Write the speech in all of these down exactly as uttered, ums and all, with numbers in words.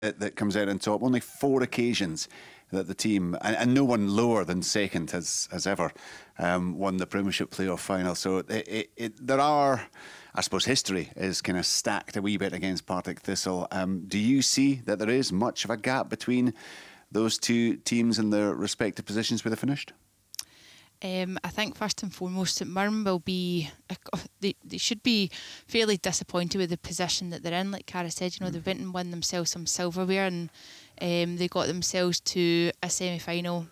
that, that comes out on top. Only four occasions that the team, and, and no one lower than second has has ever um, won the Premiership playoff final. So it, it, it, there are, I suppose, history is kind of stacked a wee bit against Partick Thistle. Um, do you see that there is much of a gap between those two teams in their respective positions where they finished? Um, I think first and foremost, St Mirren will be, they, they should be fairly disappointed with the position that they're in. Like Cara said, you know, mm. they went and won themselves some silverware, and um, they got themselves to a semi-final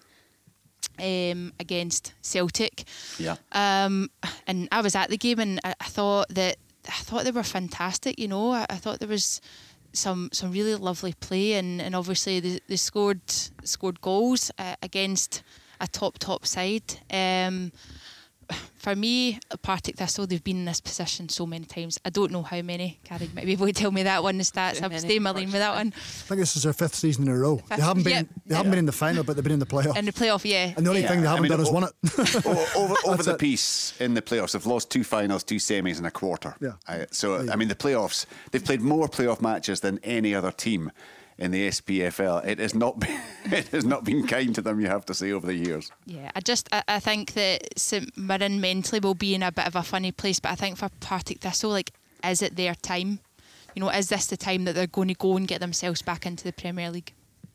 um, against Celtic. Yeah. Um, and I was at the game, and I, I thought that I thought they were fantastic. You know, I, I thought there was some some really lovely play, and, and obviously they, they scored scored goals uh, against a top, top side. Um, for me, Partick Thistle, they've been in this position so many times. I don't know how many. Carrie might be able to tell me that one, the stats. I'm staying my lane with that one. I think this is their fifth season in a row. Fifth. They haven't been yep. they haven't been in the final, but they've been in the playoff. In the playoff, yeah. And the only yeah. thing they haven't I mean, done is o- won it. over over the it. piece in the playoffs, they've lost two finals, two semis and a quarter. Yeah. I, so, yeah. I mean, the playoffs, they've played more playoff matches than any other team in the S P F L. It has not been, it has not been kind to them, you have to say, over the years. Yeah, I just I, I think that St Mirren mentally will be in a bit of a funny place, but I think for Partick Thistle, like, is it their time? You know, is this the time that they're going to go and get themselves back into the Premier League?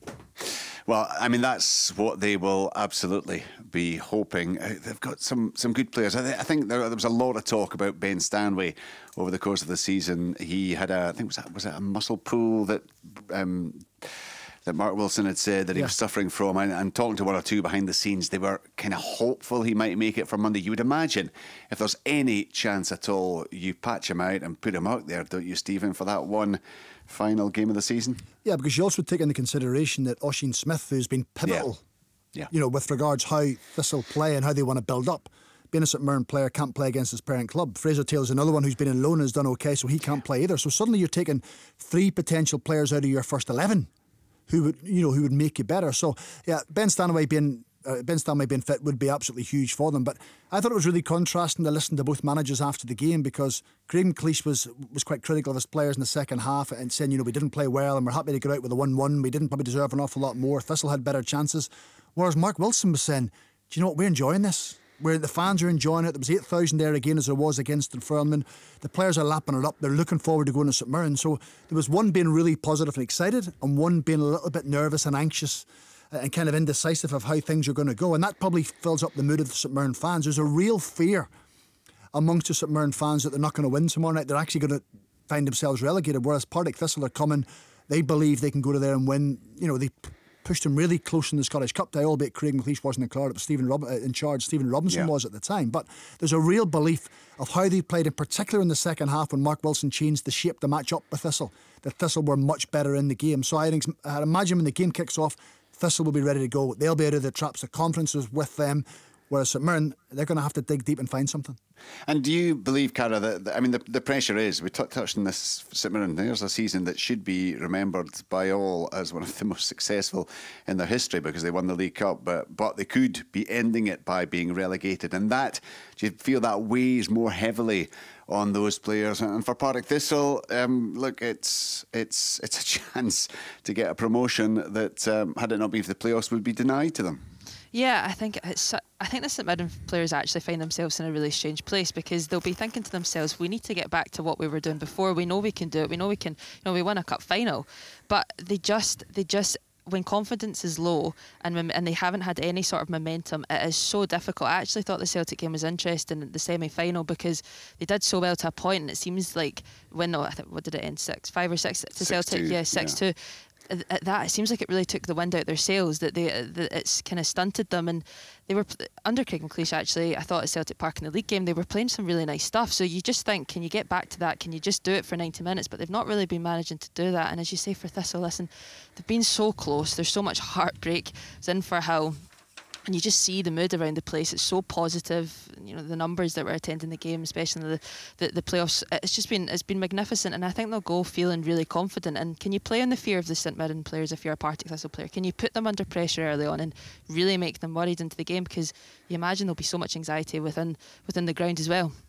Well, I mean, that's what they will absolutely be hoping. Uh, they've got some, some good players. I, th- I think there, there was a lot of talk about Ben Stanway over the course of the season. He had a, I think was that was it a muscle pull that um, that Mark Wilson had said that he yeah. was suffering from, and, and talking to one or two behind the scenes, they were kind of hopeful he might make it for Monday. You would imagine if there's any chance at all, you patch him out and put him out there, don't you, Stephen, for that one final game of the season? Yeah, because you also take into consideration that Oisin Smith, who's been pivotal, yeah. Yeah. you know, with regards how Thistle play and how they want to build up. Being a St Mirren player, can't play against his parent club. Fraser Taylor's another one who's been in loan and has done okay, so he can't play either. So suddenly you're taking three potential players out of your first eleven who would, you know, who would make you better. So yeah, Ben Stanway being uh, Ben Stanway being fit would be absolutely huge for them. But I thought it was really contrasting to listen to both managers after the game, because Craig McLeish was was quite critical of his players in the second half and saying, you know, we didn't play well and we're happy to get out with a one one. We didn't probably deserve an awful lot more. Thistle had better chances. Whereas Mark Wilson was saying, do you know what, we're enjoying this. Where the fans are enjoying it. There was eight thousand there again, as there was against Dunfermline. The players are lapping it up. They're looking forward to going to St Mirren. So there was one being really positive and excited, and one being a little bit nervous and anxious and kind of indecisive of how things are going to go. And that probably fills up the mood of the St Mirren fans. There's a real fear amongst the St Mirren fans that they're not going to win tomorrow night. They're actually going to find themselves relegated. Whereas Partick Thistle are coming, they believe they can go to there and win. You know, they pushed him really close in the Scottish Cup tie, albeit Craig McLeish wasn't in charge. It was Stephen Rob- in charge. Stephen Robinson yeah. was at the time. But there's a real belief of how they played, in particular in the second half when Mark Wilson changed the shape to match up with Thistle. That Thistle were much better in the game. So I think, I imagine when the game kicks off, Thistle will be ready to go. They'll be out of the traps. The confidence is with them. Whereas St Mirren, they're going to have to dig deep and find something. And do you believe, Cara, that, that I mean, the, the pressure is, we t- touched on this, St Mirren, there's a season that should be remembered by all as one of the most successful in their history because they won the League Cup, but, but they could be ending it by being relegated. And that, do you feel that weighs more heavily on those players? And for Partick Thistle, um, look, it's it's it's a chance to get a promotion that, um, had it not been for the playoffs, would be denied to them. Yeah, I think it's. I think the St Mirren players actually find themselves in a really strange place because they'll be thinking to themselves, "We need to get back to what we were doing before. We know we can do it. We know we can. You know, we won a cup final." But they just, they just, when confidence is low and and they haven't had any sort of momentum, it is so difficult. I actually thought the Celtic game was interesting in the semi-final because they did so well to a point, and it seems like when no, I think what did it end six, five or six to six Celtic? Two, yeah, six yeah. two. At that, it seems like it really took the wind out their sails, that they that it's kind of stunted them. And they were under Craig McLeish, actually, I thought at Celtic Park in the league game they were playing some really nice stuff. So you just think, can you get back to that? Can you just do it for ninety minutes? But they've not really been managing to do that. And as you say, for Thistle, listen, they've been so close. There's so much heartbreak. It's in for Hill. And you just see the mood around the place. It's so positive. You know, the numbers that were attending the game, especially the, the the playoffs. It's just been it's been magnificent, and I think they'll go feeling really confident. And can you play on the fear of the St Mirren players if you're a Partick Thistle player? Can you put them under pressure early on and really make them worried into the game? Because you imagine there'll be so much anxiety within within the ground as well.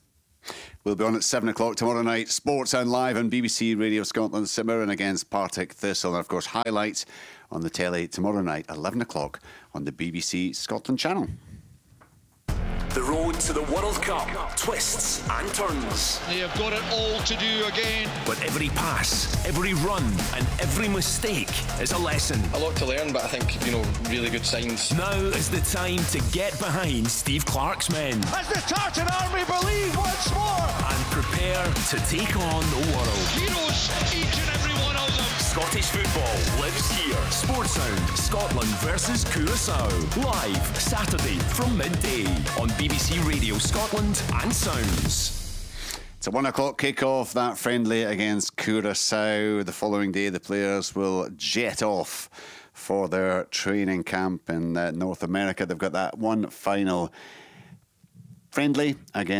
We'll be on at seven o'clock tomorrow night. Sports and live on B B C Radio Scotland. St Mirren against Partick Thistle. And of course, highlights on the telly tomorrow night, eleven o'clock on the B B C Scotland channel. The road to the World Cup, twists and turns. They have got it all to do again. But every pass, every run, and every mistake is a lesson. A lot to learn, but I think, you know, really good signs. Now is the time to get behind Steve Clarke's men. As the Tartan Army believe once more. And prepare to take on the world. Heroes, each and every one of them. Scottish football lives here. Sportsound, Scotland versus Curaçao. Live Saturday from midday on B B C Radio Scotland and Sounds. It's a one o'clock kick-off, that friendly against Curaçao. The following day, the players will jet off for their training camp in uh, North America. They've got that one final friendly against